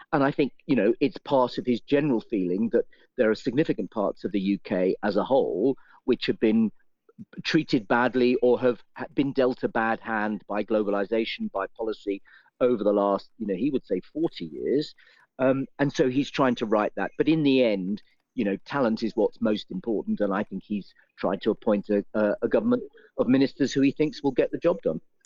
And I think, it's part of his general feeling that there are significant parts of the UK as a whole which have been treated badly or have been dealt a bad hand by globalization, by policy over the last, he would say 40 years. And so he's trying to right that. But in the end, talent is what's most important. And I think he's tried to appoint a government of ministers who he thinks will get the job done.